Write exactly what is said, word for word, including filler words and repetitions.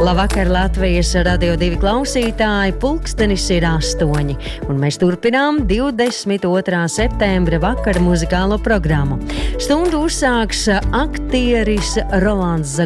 Labvakar, Latvijas Radio divi klausītāji, pulkstenis ir astoņi, un mēs turpinām divdesmit otrā septembra vakara muzikālo programmu. Stundu uzsāks aktieris Rolands